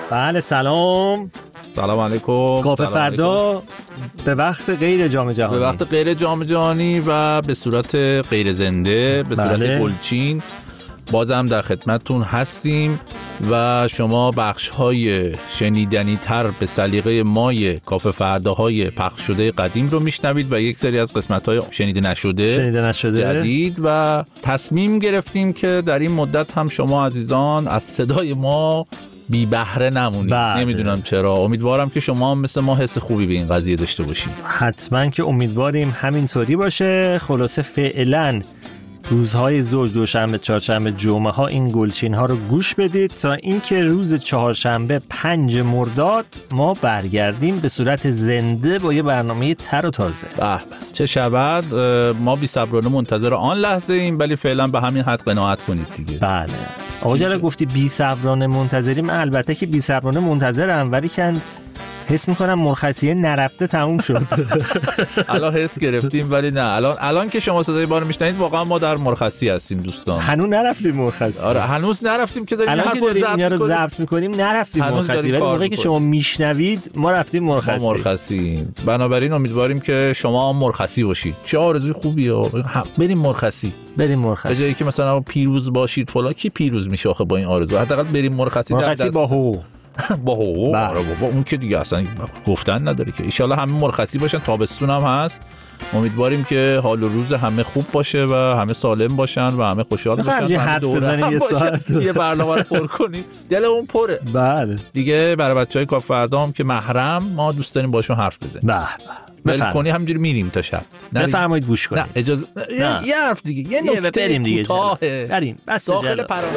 بله سلام علیکم. کافه فردا به وقت غیر جام جهانی، به وقت غیر جام جهانی و به صورت غیر زنده، به صورت گلچین بازم در خدمتتون هستیم و شما بخش‌های شنیدنی تر به سلیقه مای کافه فرداهای پخش شده قدیم رو میشنوید و یک سری از قسمت‌های شنیده نشده جدید و تصمیم گرفتیم که در این مدت هم شما عزیزان از صدای ما بی بهره نمونید. نمیدونم چرا، امیدوارم که شما هم مثل ما حس خوبی به این قضیه داشته باشید. حتما که امیدواریم همینطوری باشه. خلاصه فعلا روزهای زوج، دوشنبه، چهارشنبه، جمعه ها این گلچین ها رو گوش بدید تا اینکه روز چهارشنبه 5 مرداد ما برگردیم به صورت زنده با یه برنامه تر و تازه. به چه شود. ما بی صبرانه منتظر آن لحظه ایم، ولی فعلا به همین حد قناعت کنید دیگه. بله آقا جلال گفتی بی صبرانه منتظریم، البته که بی صبرانه منتظرم، ولی که حس میکنم مرخصیه نرفته تموم شد. الان حس گرفتیم ولی نه، الان که شما صدای ما رو میشنید واقعا ما در مرخصی هستیم دوستان. هنوز نرفتیم مرخصی. آره هنوز نرفتیم که داریم اینا رو ضبط میکنیم نرفتیم مرخصی، ولی موقعی که شما میشنوید ما رفتیم مرخصی. بنابراین امیدواریم که شما هم مرخصی باشید. چه آرزوی خوبیه. بریم مرخصی. به جایی که مثلا پیروز باشید فلان، کی پیروز میشه آخه با این آرزو؟ حداقل بریم مرخصی با حقوق. با حقوق. بابا اون که دیگه اصلا گفتن نداره که. ان شاءالله همه مرخصی باشن، تابستون هم هست. امیدواریم که حال و روز همه خوب باشه و همه سالم باشن و همه خوشحال باشن. حرف بزنیم یه ساعت یه برنامه رو پر کنیم. دلمون پره. بله دیگه برای بچهای کافه فردا هم که محرم، ما دوست داریم باشون حرف بزنیم. بله کنی همینجوری میریم تا شب. بفرمایید گوش کنید. نه اجازه یه حرف دیگه، یه نکته بریم دیگه. بریم بس داخل پرونده.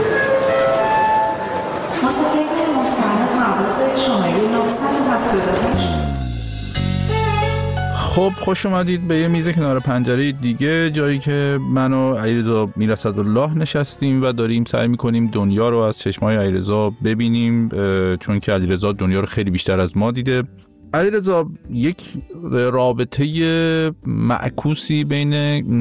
مسافرین محترم پرواز شماره 978. خب خوش اومدید به یه میز کنار پنجره دیگه، جایی که من و علیرضا میرصدالله نشستیم و داریم سعی میکنیم دنیا رو از چشمای علیرضا ببینیم، چون که علیرضا دنیا رو خیلی بیشتر از ما دیده. علیرضا، یک رابطه معکوسی بین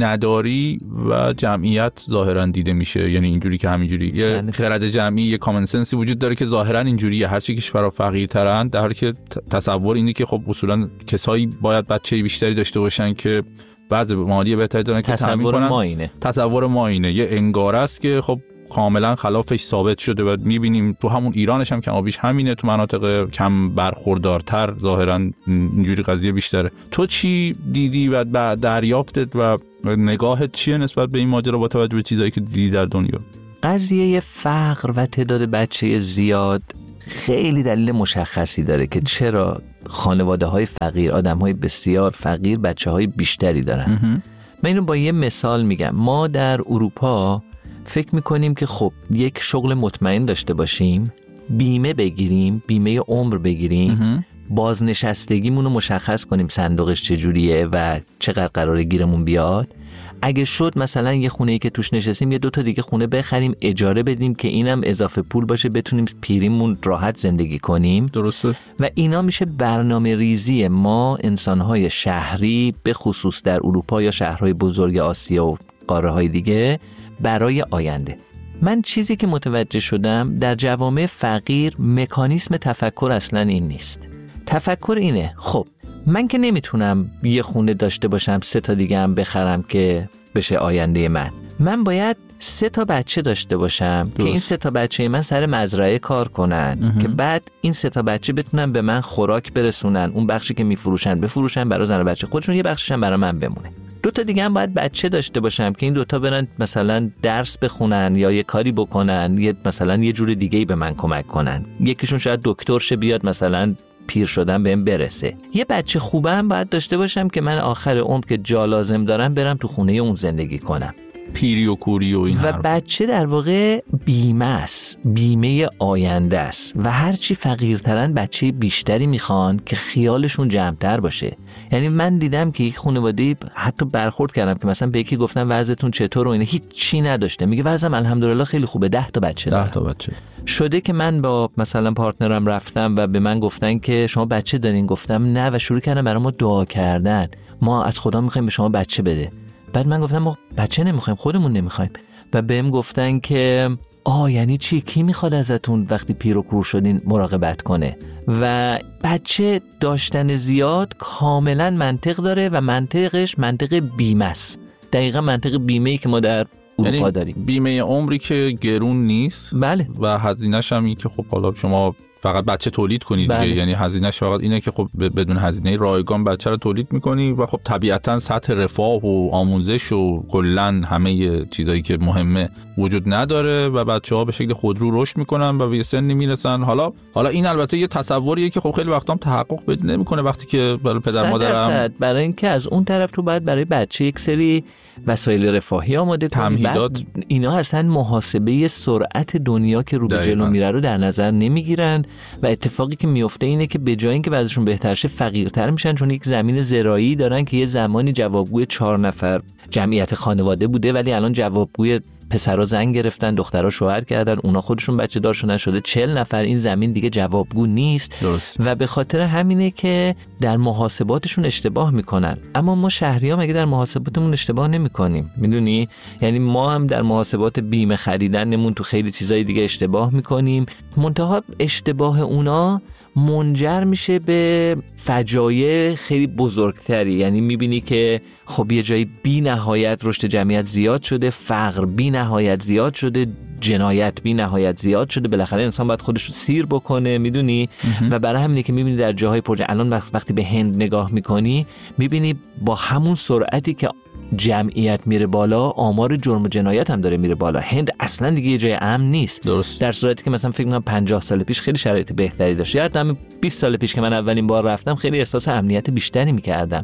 نداری و جمعیت ظاهرا دیده میشه، یعنی اینجوری که همینجوری یه خرد جمعی، یه کامن سنسی وجود داره که ظاهرا اینجوریه، هر چی که برای فقیرترن، در حالی که تصور اینه که خب اصولا کسایی باید بچه بیشتری داشته باشن که وضع مالی بهتری دارن که تامین کنن. تصور ما اینه یه انگاره است که خب کاملا خلافش ثابت شده و میبینیم تو همون ایرانش هم کم بیش همینه، تو مناطق کم برخوردارتر ظاهرا اینجوری قضیه بیشتره. تو چی دیدی و دریافتت و نگاهت چیه نسبت به این ماجرا با توجه به چیزایی که دیدی در دنیا؟ قضیه فقر و تعداد بچه زیاد خیلی دلیل مشخصی داره که چرا خانواده‌های فقیر، آدم‌های بسیار فقیر بچه‌های بیشتری دارن. من اینو با یه مثال میگم. ما در اروپا فکر میکنیم که خب یک شغل مطمئن داشته باشیم، بیمه بگیریم، بیمه عمر بگیریم، بازنشستگیمون رو مشخص کنیم صندوقش چجوریه و چقدر قراره گیرمون بیاد. اگه شد مثلا یه خونه‌ای که توش نشستیم یه 2 تا دیگه خونه بخریم، اجاره بدیم که اینم اضافه پول باشه، بتونیم پیریمون راحت زندگی کنیم. درسته. و اینا میشه برنامه ریزی ما انسان‌های شهری، به خصوص در اروپا یا شهرهای بزرگ آسیا و قاره‌های دیگه، برای آینده. من چیزی که متوجه شدم در جوامع فقیر مکانیسم تفکر اصلا این نیست. تفکر اینه خب من که نمیتونم یه خونه داشته باشم 3 تا دیگه هم بخرم که بشه آینده من باید 3 تا بچه داشته باشم درست. که این 3 تا بچه من سر مزرعه کار کنن که بعد این 3 تا بچه بتونن به من خوراک برسونن، اون بخشی که میفروشن بفروشن برای زن و بچه خودشون، یه بخشش هم برای من بمونه. 2 تا دیگه هم باید بچه داشته باشم که این 2 تا برن مثلا درس بخونن یا یه کاری بکنن، یا مثلا یه جور دیگه‌ای به من کمک کنن. یکیشون شاید دکتر شه بیاد مثلا پیر شدن بهم برسه. یه بچه خوبه هم باید داشته باشم که من آخر عمر که جا لازم دارم برم تو خونه اون زندگی کنم. پیری و کوری و این و بچه در واقع بیمه است، بیمه آینده است و هرچی فقیرترن بچه بیشتری میخوان که خیالشون جمع‌تر باشه. یعنی من دیدم که یک خانواده حتی برخورد کردم که مثلا به یکی گفتم وضعتون چطور و اینه، هیچ چی نداشته، میگه وضعم الحمدلله خیلی خوبه، 10 تا بچه دارم. 10 تا بچه شده که من با مثلا پارتنرم رفتم و به من گفتن که شما بچه دارین، گفتم نه و شروع کردم برای ما دعا کردن، ما از خدا میخوایم به شما بچه بده. بعد من گفتم ما بچه نمیخوایم، خودمون نمیخوایم. و بهم گفتن که یعنی چی؟ کی میخواد ازتون وقتی پیر و کور شدین مراقبت کنه؟ و بچه داشتن زیاد کاملا منطق داره و منطقش منطق بیمه است. دقیقا منطق بیمه‌ای که ما در اروپا داریم. بیمه عمری که گرون نیست. بله. و هزینه‌ش هم این که خب حالا شما فقط بچه تولید کنی دیگه. یعنی هزینه‌ش فقط اینه که خب بدون هزینه رایگان بچه رو تولید می‌کنی و خب طبیعتاً سطح رفاه و آموزش و کلاً همه چیزایی که مهمه وجود نداره و بچه‌ها به شکل خودرو رشد می‌کنن و به سنی میرسن. حالا این البته یه تصوریه که خب خیلی وقتا هم تحقق پیدا نمی‌کنه وقتی که برای پدر مادر هم، برای اینکه از اون طرف تو باید برای بچه یک سری وسایل رفاهی آماده کنی، تمهیدات. اینا اصلا محاسبه سرعت دنیا که رو به جلو میره رو در نظر نمیگیرن و اتفاقی که میفته اینه که به جای اینکه بعضشون بهتر شه فقیرتر میشن، چون یک زمین زراعی دارن که یه زمانی جوابگوی 4 نفر جمعیت خانواده بوده، ولی الان جوابگوی پسرها زن گرفتن، دخترها شوهر کردن، اونا خودشون بچه دارشون نشده 40 نفر، این زمین دیگه جوابگو نیست. درست. و به خاطر همینه که در محاسباتشون اشتباه میکنن. اما ما شهری‌ها مگه در محاسباتمون اشتباه نمیکنیم؟ میدونی؟ یعنی ما هم در محاسبات بیمه خریدنمون تو خیلی چیزای دیگه اشتباه میکنیم، منتها اشتباه اونا منجر میشه به فجایع خیلی بزرگتری. یعنی میبینی که خب یه جایی بی نهایت رشد جمعیت زیاد شده، فقر بی نهایت زیاد شده، جنایت بی نهایت زیاد شده، بالاخره انسان باید خودش رو سیر بکنه، میدونی؟ و برای همینه که میبینی در جاهای الان وقتی به هند نگاه میکنی میبینی با همون سرعتی که جمعیت میره بالا آمار جرم و جنایت هم داره میره بالا. هند اصلا دیگه یه جای امن نیست. درست. در صورتی که مثلا فکر کنم 50 سال پیش خیلی شرایط بهتری داشت. یا حتی 20 سال پیش که من اولین بار رفتم خیلی احساس امنیت بیشتری میکردم.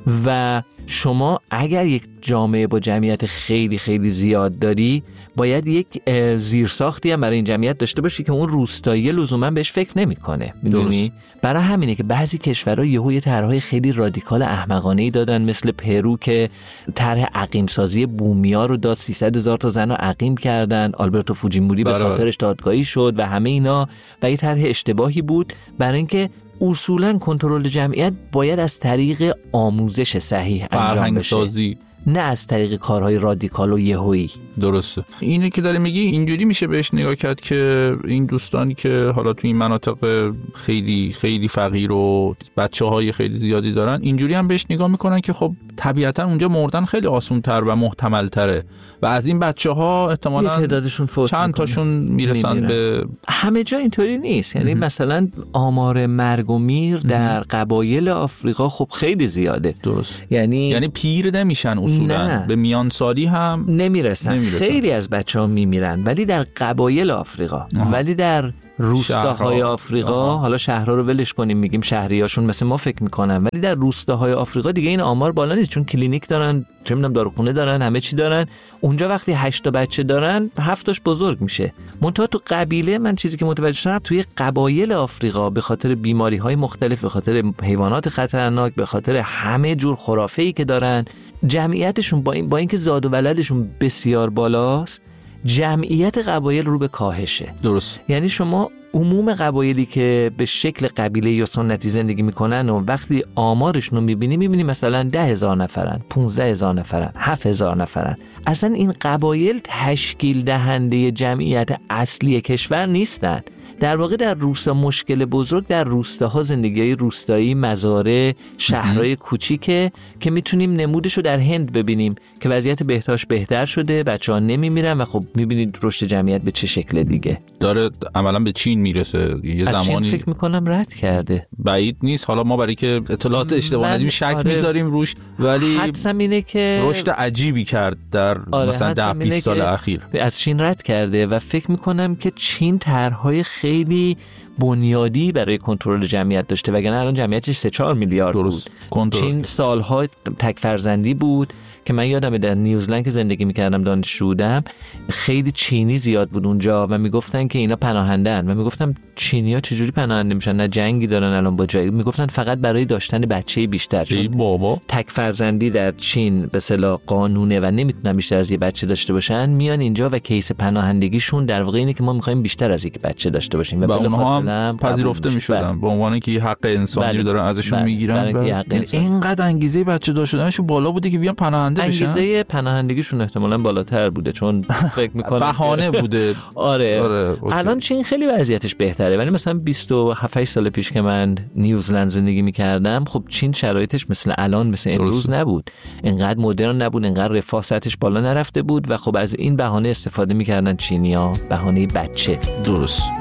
و شما اگر یک جامعه با جمعیت خیلی خیلی زیاد داری باید یک زیرساختی هم برای این جمعیت داشته باشی که اون روستایی لزوما بهش فکر نمیکنه، میدونی؟ برای همینه که بعضی کشورها یه طرحهای خیلی رادیکال احمقانه‌ای دادن، مثل پرو که طرح عقیم سازی بومیا رو داد، 300,000 تا زن رو عقیم کردن، آلبرتو فوجیموری به خاطرش دادگاهی شد و همه اینا. و یه طرح اشتباهی بود، برای اینکه اصولاً کنترل جمعیت باید از طریق آموزش صحیح انجام بشه، نه از طریق کارهای رادیکال و یهویی. درسته. اینه که داری میگی اینجوری میشه بهش نگاه کرد که این دوستانی که حالا تو این مناطق خیلی خیلی فقیر و بچه‌های خیلی زیادی دارن اینجوری هم بهش نگاه میکنن که خب طبیعتا اونجا مردن خیلی آسان‌تر و محتمل‌تره و از این بچه‌ها احتمالاً تعدادشون فوت چند تاشون میرسن به همه جا. اینطوری نیست. یعنی مثلا آمار مرگ و میر در قبایل آفریقا خب خیلی زیاده. درست. یعنی پیر نمیشن اصولاً، به میان سالی هم نمیرسن. خیلی از بچه‌ها میمیرن، ولی در قبایل آفریقا ولی در روستاهای آفریقا حالا شهرها رو ولش کنیم، میگیم شهریاشون مثل ما فکر میکنن، ولی در روستاهای آفریقا دیگه این آمار بالا نیست، چون کلینیک دارن، چه میدونم داروخونه دارن، همه چی دارن. اونجا وقتی 8 تا بچه دارن 7 تاش بزرگ میشه. منتها تو قبیله من چیزی که متوجه شدم توی قبایل آفریقا به خاطر بیماری‌های مختلف، به خاطر حیوانات خطرناک، به خاطر همه جور خرافه‌ای که دارن، جمعیتشون با اینکه زاد و ولدشون بسیار بالاست، جمعیت قبایل رو به کاهشه. درست. یعنی شما عموم قبایلی که به شکل قبیله یا سنتی زندگی میکنن و وقتی آمارشون رو میبینی مثلا 10,000 نفرن، 15,000 نفرن، 7,000 نفرن. اصلا این قبایل تشکیل دهنده جمعیت اصلی کشور نیستن. در واقع در روستا مشکل بزرگ در روستاها، زندگی‌های روستایی، مزارع، شهرهای کوچیکه که میتونیم نمودش رو در هند ببینیم که وضعیت بهداشت بهتر شده، بچه‌ها نمیمیرن و خب میبینید رشد جمعیت به چه شکل دیگه داره. عملاً به چین میرسه. یه زمانی فکر میکنم رد کرده، بعید نیست. حالا ما برای که اطلاعات اشتباه ندیم شک میذاریم روش، ولی حدسم اینه که رشد عجیبی کرد در مثلا 10-20 سال اخیر. از چین رد کرده و فکر میکنم که چین طرح‌های خیلی بنیادی برای کنترل جمعیت داشته، وگرنه الان جمعیتش 3-4 میلیارد بود. چین سالها تک فرزندی بود که من یادمه در نیوزلند که زندگی میکردم، دانشجو بودم، خیلی چینی زیاد بود اونجا و میگفتن که اینا پناهنده‌اند و میگفتم چینی‌ها چجوری پناهنده میشن؟ نه جنگی دارن الان با جایی. میگفتن فقط برای داشتن بچه بیشتر، چون بابا تک فرزندی در چین به اصطلاح قانونه و نمیتونن بیشتر از یه بچه داشته باشن، میان اینجا و کیس پناهندگیشون در واقع اینه که ما می‌خوایم بیشتر از یک بچه داشته باشیم و اونها هم پذیرفته میشدن به عنوان که حق انسانی رو دارن ازشون میگیرن. اینقدر انگیزه بچه داشتنشون بالا بوده که بیان پناهنده بشن. انگیزه پناهندگیشون احتمالاً بالاتر بوده، چون فکر می‌کنم بهانه بوده. آره. اوکی. الان چین خیلی وضعیتش بهتره، ولی مثلا 27 سال پیش که من نیوزلند زندگی می‌کردم، خب چین شرایطش مثل الان مثل امروز نبود، اینقدر مدرن نبود، اینقدر رفاه سطحش بالا نرفته بود و خب از این بهانه استفاده می‌کردن چینی‌ها، بهانه بچه. درست.